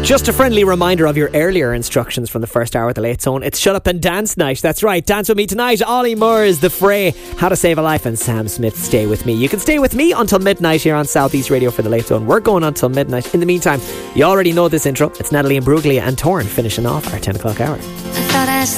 Just a friendly reminder of your earlier instructions from the first hour of the Late Zone. It's Shut Up and Dance Night. That's right. Dance with me tonight. Ollie Moore's The Fray, How to Save a Life, and Sam Smith, Stay With Me. You can stay with me until midnight here on Southeast Radio for the Late Zone. We're going until midnight. In the meantime, you already know this intro. It's Natalie Imbruglia and Torn finishing off our 10 o'clock hour.